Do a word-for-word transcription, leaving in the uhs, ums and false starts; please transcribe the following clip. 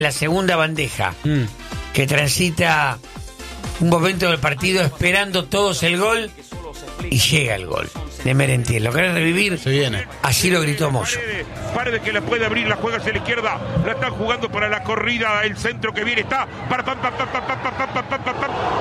la segunda bandeja, Mm. que transita un momento del partido esperando todos el gol y llega el gol de Merentiel. ¿Lo querés revivir? Se viene. Así lo gritó Moyo. Paredes, Paredes que la puede abrir, la juega hacia la izquierda, la están jugando para la corrida, el centro que viene está para pam, pam, pam, pam, pam, pam, pam, pam, pam, pam,